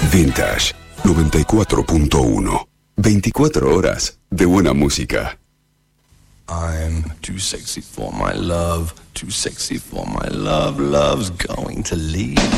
Vintage 94.1. 24 horas de buena música. I'm too sexy for my love, too sexy for my love. Love's going to leave.